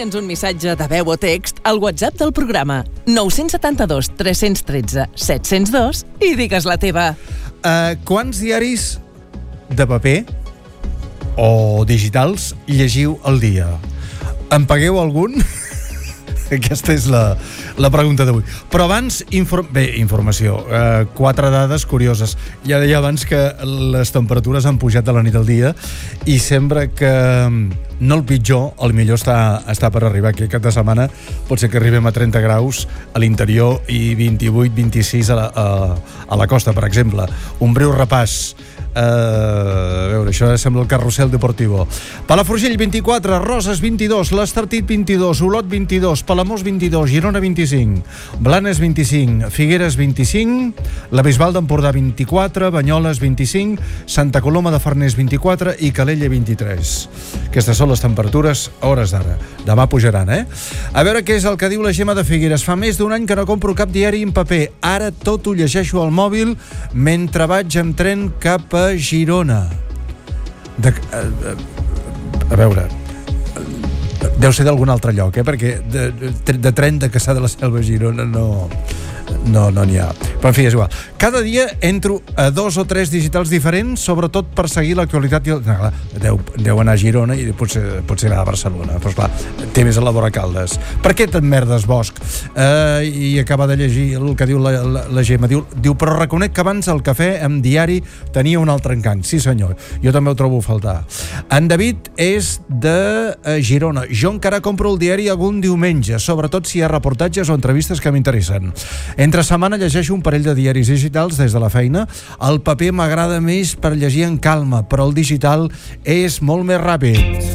envia'ns un missatge de veu o text al WhatsApp del programa 972 313 702 i digues la teva. Quants diaris de paper o digitals llegiu al dia? En pagueu algun? Aquesta és la pregunta d'avui. Però abans, informació. 4 dades curioses. Ja deia abans que les temperatures han pujat de la nit al dia i sembla que no el pitjor, el millor està per arribar. Aquest cap de setmana pot ser que arribem a 30 graus a l'interior i 28-26 a la costa, per exemple. Un breu repàs. A veure, això sembla el Carrusel Deportivo. Palafrugell 24, Roses 22, l'Estartit 22, Olot 22, Palamós 22, Girona 25, Blanes 25, Figueres 25, la Bisbal d'Empordà 24, Banyoles 25, Santa Coloma de Farners 24 i Calella 23. Aquestes són les temperatures a hores d'ara. Demà pujaran, A veure què és el que diu la Gemma de Figueres. Fa més d'un any que no compro cap diari en paper. Ara tot ho llegeixo al mòbil mentre vaig amb tren cap a Girona. A veure, deu ser d'algun altre lloc, perquè de tren de Cassà de la Selva a Girona no n'hi ha. Però en fi, és igual. Cada dia entro a 2 o 3 digitals diferents, sobretot per seguir l'actualitat. Deu anar a Girona i potser anar a Barcelona. Però esclar, té més a la vora Caldes. Per què t'emmerdes, Bosch? I acaba de llegir el que diu la Gemma. Diu, però reconec que abans el cafè amb diari tenia un altre encant. Sí, senyor, jo també ho trobo a faltar. En David és de Girona. Jo encara compro el diari algun diumenge, sobretot si hi ha reportatges o entrevistes que m'interessen. Entre setmana llegeixo un parell de diaris digitals des de la feina. El paper m'agrada més per llegir en calma, però el digital és molt més ràpid.